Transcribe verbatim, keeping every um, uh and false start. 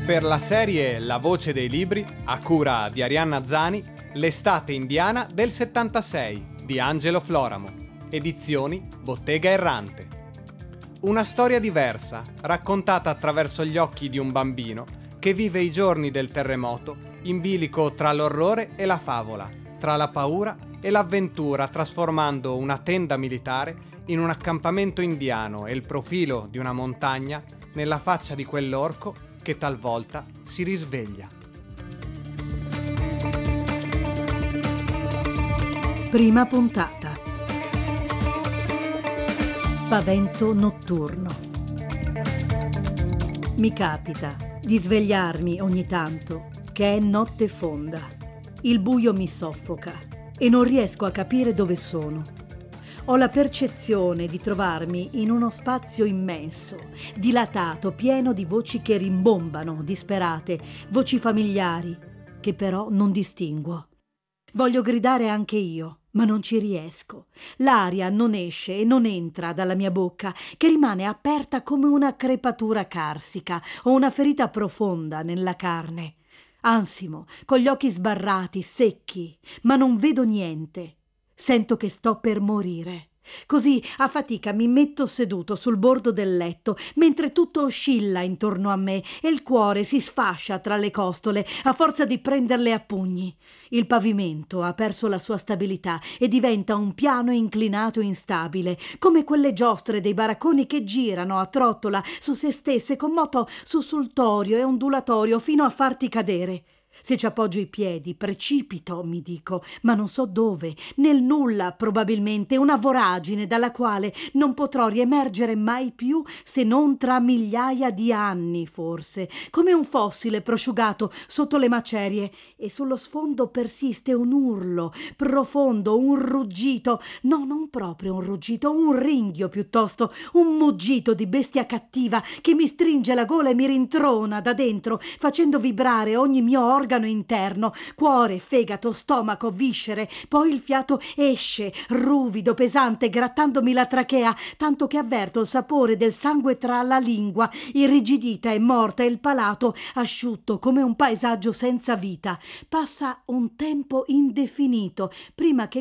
Per la serie La voce dei libri, a cura di Arianna Zani, L'estate indiana del settantasei di Angelo Floramo, edizioni Bottega Errante. Una storia diversa, raccontata attraverso gli occhi di un bambino che vive i giorni del terremoto in bilico tra l'orrore e la favola, tra la paura e l'avventura, trasformando una tenda militare in un accampamento indiano e il profilo di una montagna nella faccia di quell'orco che talvolta si risveglia. Prima puntata. Spavento notturno. Mi capita di svegliarmi ogni tanto che è notte fonda. Il buio mi soffoca e non riesco a capire dove sono. Ho la percezione di trovarmi in uno spazio immenso, dilatato, pieno di voci che rimbombano, disperate, voci familiari, che però non distinguo. Voglio gridare anche io, ma non ci riesco. L'aria non esce e non entra dalla mia bocca, che rimane aperta come una crepatura carsica o una ferita profonda nella carne. Ansimo, con gli occhi sbarrati, secchi, ma non vedo niente. Sento che sto per morire. Così, a fatica, mi metto seduto sul bordo del letto, mentre tutto oscilla intorno a me e il cuore si sfascia tra le costole a forza di prenderle a pugni. Il pavimento ha perso la sua stabilità e diventa un piano inclinato e instabile, come quelle giostre dei baracconi che girano a trottola su se stesse con moto sussultorio e ondulatorio fino a farti cadere. Se ci appoggio i piedi, precipito, mi dico, ma non so dove, nel nulla probabilmente, una voragine dalla quale non potrò riemergere mai più se non tra migliaia di anni, forse, come un fossile prosciugato sotto le macerie, e sullo sfondo persiste un urlo profondo, un ruggito, no, non proprio un ruggito, un ringhio piuttosto, un muggito di bestia cattiva che mi stringe la gola e mi rintrona da dentro, facendo vibrare ogni mio organo interno, cuore, fegato, stomaco, viscere. Poi il fiato esce, ruvido, pesante, grattandomi la trachea, tanto che avverto il sapore del sangue tra la lingua, irrigidita e morta, e il palato asciutto come un paesaggio senza vita. Passa un tempo indefinito prima che